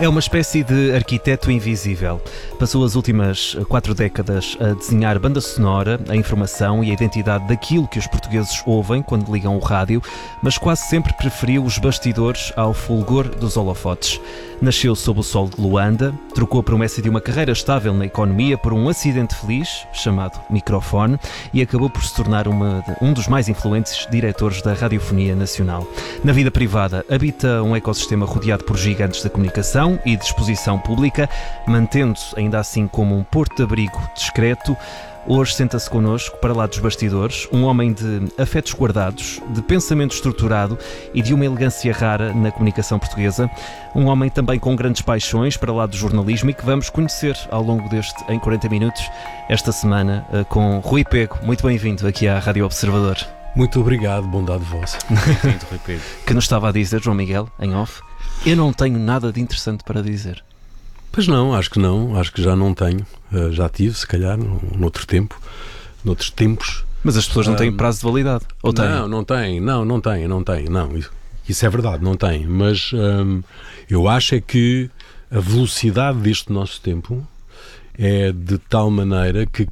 É uma espécie de arquiteto invisível. Passou as últimas 4 décadas a desenhar banda sonora, a informação e a identidade daquilo que os portugueses ouvem quando ligam o rádio, mas quase sempre preferiu os bastidores ao fulgor dos holofotes. Nasceu sob o sol de Luanda, trocou a promessa de uma carreira estável na economia por um acidente feliz, chamado microfone, e acabou por se tornar um dos mais influentes diretores da radiofonia nacional. Na vida privada, habita um ecossistema rodeado por gigantes da comunicação e de exposição pública, mantendo-se ainda assim como um porto de abrigo discreto. Hoje senta-se connosco, para lá dos bastidores, um homem de afetos guardados, de pensamento estruturado e de uma elegância rara na comunicação portuguesa. Um homem também com grandes paixões, para lá do jornalismo, e que vamos conhecer ao longo deste Em 40 Minutos, esta semana, com Rui Pego. Muito bem-vindo aqui à Rádio Observador. Muito obrigado, bondade vossa. Bem-vindo, Rui Pego. Que nos estava a dizer, João Miguel, em off, eu não tenho nada de interessante para dizer. Pois não, acho que já não tenho. Já tive, se calhar, noutros tempos. Mas as pessoas não têm prazo de validade, ou têm? Não têm. Não, isso é verdade, não tem. Mas eu acho é que a velocidade deste nosso tempo é de tal maneira que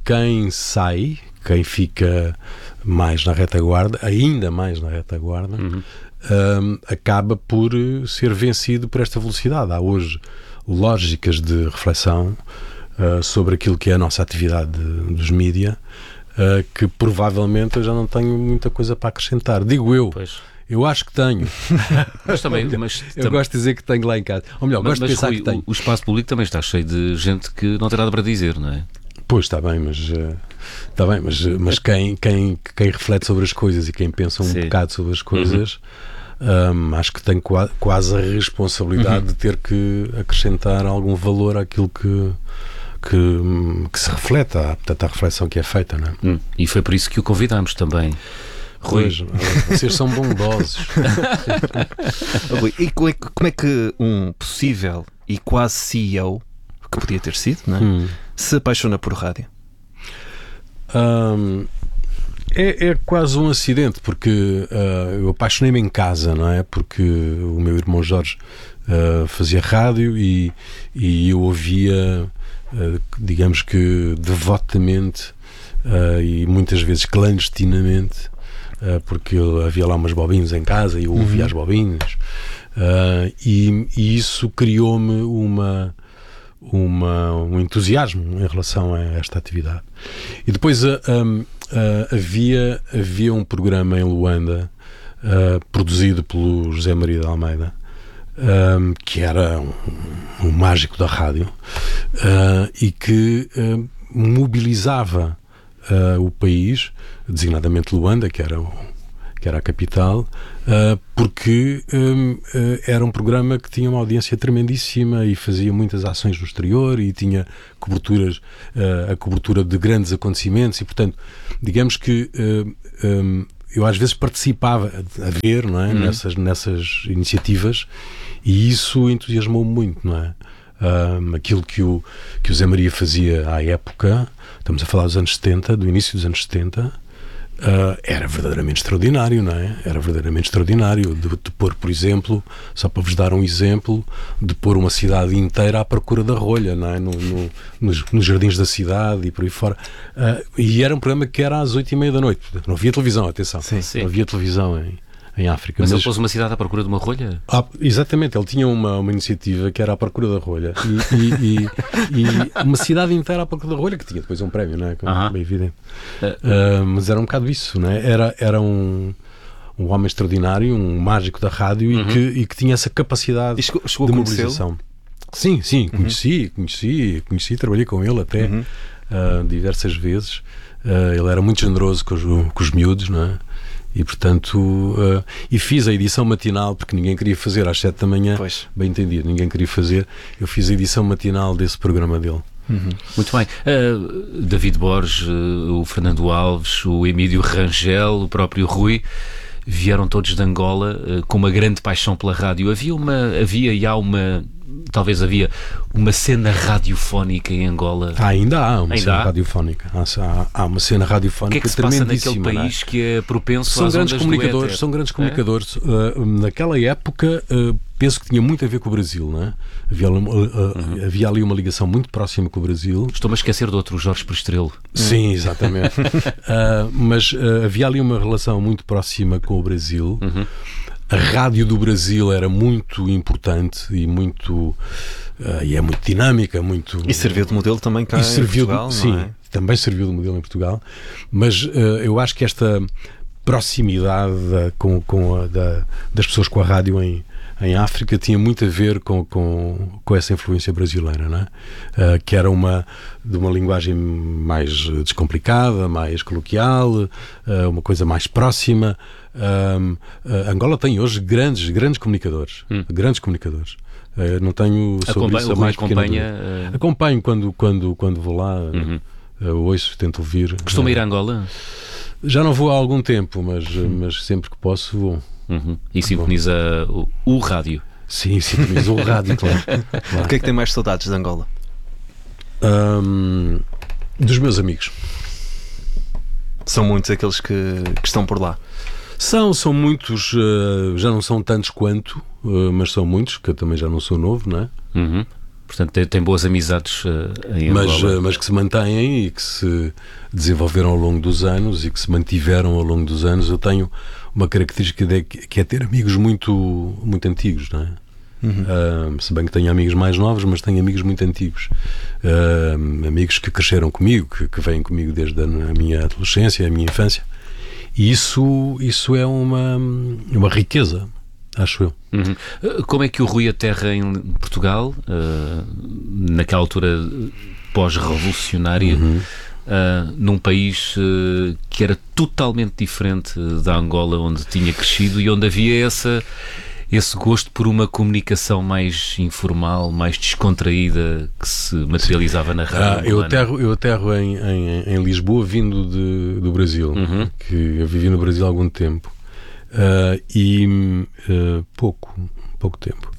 quem fica mais na retaguarda, ainda mais na retaguarda, acaba por ser vencido por esta velocidade. Há hoje lógicas de reflexão sobre aquilo que é a nossa atividade dos mídia, que provavelmente eu já não tenho muita coisa para acrescentar. Digo eu. Pois. Eu acho que tenho. Mas também, eu gosto de dizer que tenho lá em casa. Ou melhor, gosto de pensar, Rui, que tenho. O espaço público também está cheio de gente que não tem nada para dizer, não é? Pois, está bem, mas quem reflete sobre as coisas e quem pensa um bocado sobre as coisas, acho que tem quase a responsabilidade de ter que acrescentar algum valor àquilo que se reflete, portanto, à reflexão que é feita, não é? E foi por isso que o convidámos também. Rui, vocês são bondosos. Rui, e como é que um possível e quase CEO, que podia ter sido, não é? Se apaixona por rádio? É quase um acidente, porque eu apaixonei-me em casa, não é? Porque o meu irmão Jorge fazia rádio e eu ouvia, digamos que devotamente e muitas vezes clandestinamente, porque havia lá umas bobinhas em casa e eu ouvia as bobinhas, e isso criou-me um entusiasmo em relação a esta atividade. E depois havia um programa em Luanda, produzido pelo José Maria de Almeida, que era um mágico da rádio, e que mobilizava o país, designadamente Luanda, que era a capital, porque era um programa que tinha uma audiência tremendíssima e fazia muitas ações no exterior e tinha a cobertura de grandes acontecimentos e, portanto, digamos que eu às vezes participava a ver, não é? Nessas iniciativas, e isso entusiasmou-me muito, não é? Aquilo que o Zé Maria fazia à época, estamos a falar dos anos 70, do início dos anos 70, era verdadeiramente extraordinário, não é? Era verdadeiramente extraordinário de pôr, por exemplo, só para vos dar um exemplo, de pôr uma cidade inteira à procura da rolha, não é? Nos jardins da cidade e por aí fora. E era um programa que era às 8h30 da noite. Não havia televisão, atenção. Sim. Não havia televisão em África. Mas ele pôs uma cidade à procura de uma rolha? Exatamente, ele tinha uma iniciativa que era à procura da rolha e uma cidade inteira à procura da rolha, que tinha depois um prémio, não é? Bem evidente. Mas era um bocado isso, não é? Era um homem extraordinário, um mágico da rádio e que tinha essa capacidade de mobilização. Sim, conheci, trabalhei com ele até diversas vezes. Ele era muito generoso com os miúdos, não é? E portanto e fiz a edição matinal, porque ninguém queria fazer às 7 da manhã, pois. Bem entendido, ninguém queria fazer. Eu fiz a edição matinal desse programa dele. Muito bem. David Borges, o Fernando Alves, o Emílio Rangel, o próprio Rui, vieram todos de Angola com uma grande paixão pela rádio. Havia e há uma talvez havia uma cena radiofónica em Angola. Ainda há uma cena radiofónica. Há uma cena radiofónica. O que é que se passa naquele país que é propenso às ondas do éter? São grandes comunicadores. Naquela época, penso que tinha muito a ver com o Brasil, não é? Havia ali uma ligação muito próxima com o Brasil. Estou-me a esquecer de outro Jorge Prestrelo. Sim, exatamente. Mas havia ali uma relação muito próxima com o Brasil. A rádio do Brasil era muito importante e muito e é muito dinâmica, muito... E serviu de modelo também cá em Portugal, sim, não é? Também serviu de modelo em Portugal, mas eu acho que esta proximidade das pessoas com a rádio em África tinha muito a ver com essa influência brasileira, não é? Que era de uma linguagem mais descomplicada, mais coloquial, uma coisa mais próxima. Angola tem hoje grandes comunicadores. Não tenho sobre isso a mais pequena. Acompanho quando vou lá, ouço, tento ouvir. Costuma ir a Angola? Já não vou há algum tempo, mas sempre que posso vou. E sintoniza o rádio? Sim, sintoniza o rádio, claro. O que é que tem mais saudades de Angola? Dos meus amigos. São muitos aqueles que estão por lá? São muitos, já não são tantos quanto, mas são muitos, que eu também já não sou novo, não é? Portanto, tem boas amizades em Angola. Mas que se mantêm e que se desenvolveram ao longo dos anos e que se mantiveram ao longo dos anos. Eu tenho uma característica que é ter amigos muito, muito antigos, não é? Se bem que tenho amigos mais novos, mas tenho amigos muito antigos. Amigos que cresceram comigo, que vêm comigo desde a minha adolescência, a minha infância. E isso é uma riqueza, acho eu. Como é que o Rui aterra em Portugal, naquela altura pós-revolucionária, num país que era totalmente diferente da Angola onde tinha crescido e onde havia esse gosto por uma comunicação mais informal, mais descontraída, que se materializava na rádio? Eu aterro em Lisboa, vindo do Brasil, que eu vivi no Brasil há algum tempo. Pouco tempo.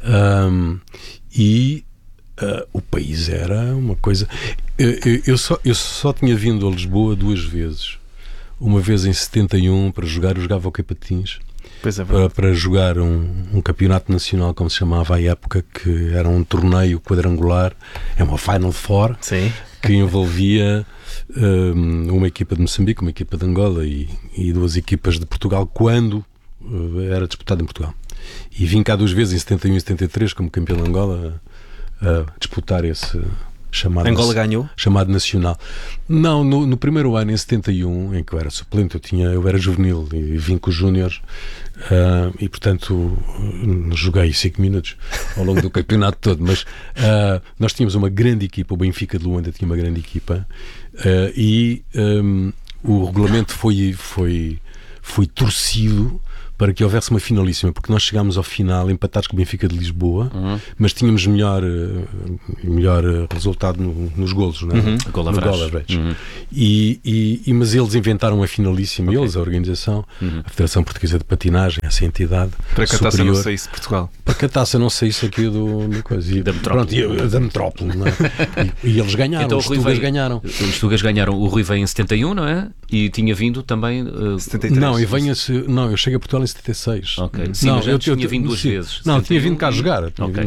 O país era uma coisa... Eu só tinha vindo a Lisboa 2 vezes. Uma vez em 71 para jogar, eu jogava hockey patins. Para jogar um campeonato nacional, como se chamava à época, que era um torneio quadrangular, é uma Final Four. Sim. Que envolvia uma equipa de Moçambique, uma equipa de Angola e 2 equipas de Portugal, quando era disputado em Portugal. E vim cá 2 vezes, em 71 e 73, como campeão de Angola, a disputar esse chamado... Angola ganhou? Chamado nacional. Não, no primeiro ano, em 71, em que eu era suplente, eu era juvenil e vim com os júniores, e portanto joguei 5 minutos ao longo do campeonato todo, mas nós tínhamos uma grande equipa, o Benfica de Luanda tinha uma grande equipa, e o regulamento foi torcido para que houvesse uma finalíssima, porque nós chegámos ao final empatados com o Benfica de Lisboa, mas tínhamos melhor resultado nos golos, não é? Gol average. Mas eles inventaram a finalíssima, eles, a organização, a Federação Portuguesa de Patinagem, essa entidade para que superior, a taça não saísse de Portugal. Para que a taça não saísse aqui do coisa. Da metrópole. Da metrópole, não é? E eles ganharam, então, os Tugas ganharam. Os Tugas ganharam. O Rui veio em 71, não é? E tinha vindo também... 73. Eu cheguei a Portugal em 76. Ok. Sim, mas eu tinha vindo 2 vezes. Não, tinha vindo cá jogar.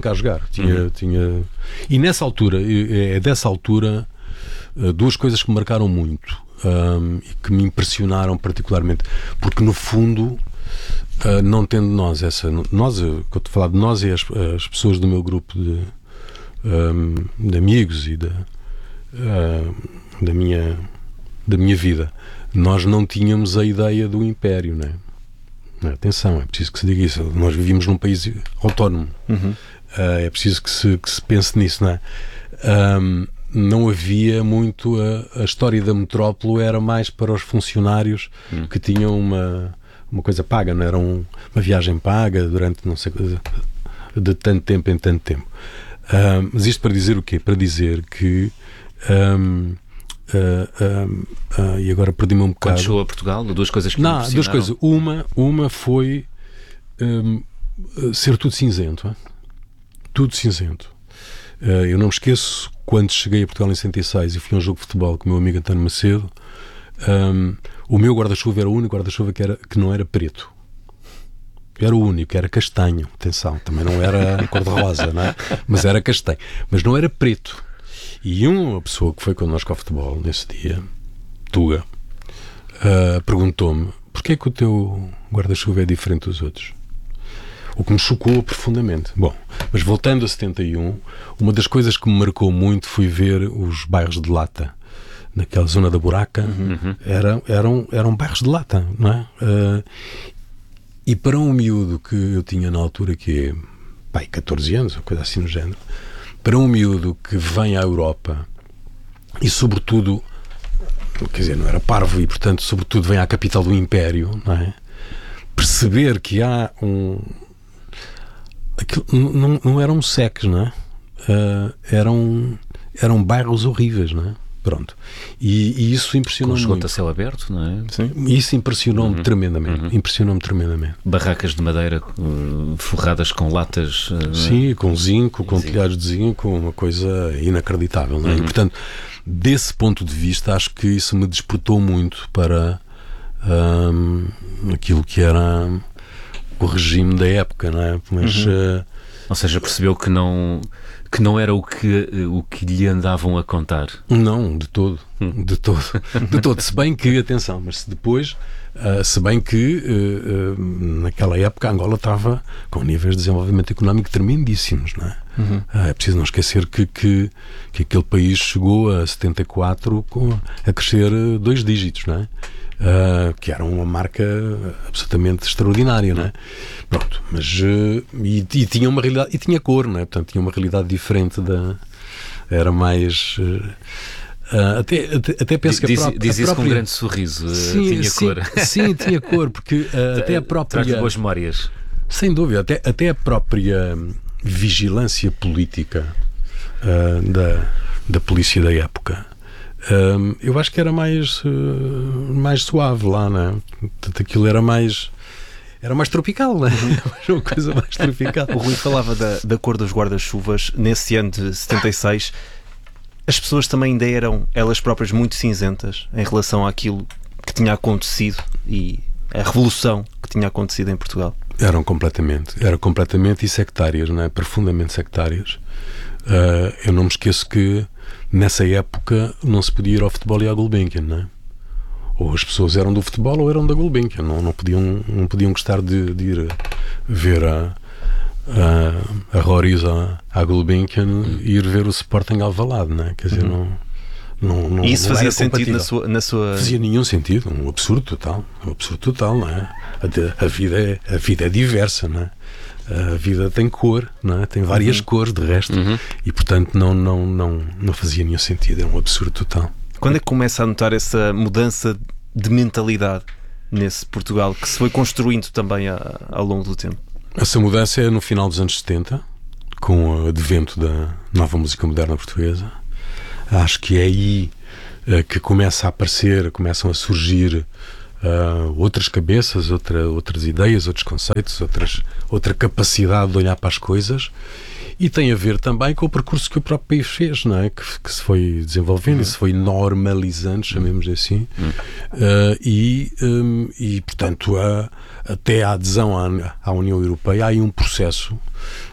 E nessa altura, dessa altura, 2 coisas que me marcaram muito e que me impressionaram particularmente, porque no fundo, não tendo nós que eu estou a falar de nós, é as pessoas do meu grupo de amigos e da minha vida, nós não tínhamos a ideia do império, não é? Atenção, é preciso que se diga isso. Nós vivíamos num país autónomo. É preciso que se pense nisso, não é? Não havia muito... A história da metrópole era mais para os funcionários que tinham uma coisa paga, não era uma viagem paga durante não sei de tanto tempo em tanto tempo. Mas isto para dizer o quê? Para dizer que... e agora perdi-me um bocado. Quando chegou a Portugal, 2 coisas que me impressionaram. 2 coisas. Uma foi ser tudo cinzento. tudo cinzento. Eu não me esqueço, quando cheguei a Portugal em 66 e fui a um jogo de futebol com o meu amigo António Macedo, o meu guarda-chuva era o único guarda-chuva que não era preto. Era o único, era castanho. Atenção, também não era cor-de-rosa, não é? Mas era castanho. Mas não era preto. E uma pessoa que foi connosco ao futebol nesse dia, Tuga, perguntou-me: porquê é que o teu guarda-chuva é diferente dos outros? O que me chocou profundamente. Bom, mas voltando a 71, uma das coisas que me marcou muito foi ver os bairros de lata. Naquela zona da Buraca, eram bairros de lata, não é? E para um miúdo que eu tinha na altura, que é 14 anos, ou coisa assim no género, para um miúdo que vem à Europa e sobretudo, quer dizer, não era parvo e portanto sobretudo vem à capital do Império, não é? Perceber que há aquilo não eram seques, não é? Eram bairros horríveis, não é? Pronto. E isso impressionou-me muito. Com esgoto a céu aberto, não é? Sim. Isso impressionou-me tremendamente. Impressionou-me tremendamente. Barracas de madeira forradas com latas. Sim, com zinco, com telhados de zinco, uma coisa inacreditável, não é? E, portanto, desse ponto de vista, acho que isso me despertou muito para aquilo que era o regime da época, não é? Mas, ou seja, percebeu que não era o que lhe andavam a contar. Não, de todo. De todo. Se bem que, atenção, mas depois, se bem que naquela época a Angola estava com níveis de desenvolvimento económico tremendíssimos, não é? É preciso não esquecer que aquele país chegou a 74 a crescer 2 dígitos, não é? Que era uma marca absolutamente extraordinária, não é? Pronto, mas e tinha uma realidade, e tinha cor, não é? Portanto, tinha uma realidade diferente era mais até penso que diz isso com um grande sorriso. Tinha cor. Sim, tinha cor, porque até a própria traz boas memórias. Sem dúvida, até a própria vigilância política da polícia da época. Eu acho que era mais suave lá, não é? Portanto, aquilo era mais tropical, não é? Era uma coisa mais tropical. O Rui falava da cor dos guarda-chuvas. Nesse ano de 76, as pessoas também ainda eram elas próprias muito cinzentas em relação àquilo que tinha acontecido e a revolução que tinha acontecido em Portugal. Eram completamente e sectárias, não é? Profundamente sectárias. Eu não me esqueço que nessa época não se podia ir ao futebol e à Gulbenkian, não é? Ou as pessoas eram do futebol ou eram da Gulbenkian, não podiam gostar de ir ver a Roriz à Gulbenkian e ir ver o Sporting Alvalade, não é? Quer dizer, não e isso fazia sentido na sua... Fazia nenhum sentido, um absurdo total, não é? A vida é diversa, não é? A vida tem cor, não é? Tem várias cores, de resto, e portanto não fazia nenhum sentido, era um absurdo total. Quando é que começa a notar essa mudança de mentalidade nesse Portugal que se foi construindo também ao longo do tempo? Essa mudança é no final dos anos 70, com o advento da nova música moderna portuguesa. Acho que é aí que começam a surgir outras cabeças, outras ideias, outros conceitos, outra capacidade de olhar para as coisas, e tem a ver também com o percurso que o próprio país fez, não é? Que se foi desenvolvendo e se foi normalizando, chamemos assim, e portanto até a adesão à União Europeia há aí um processo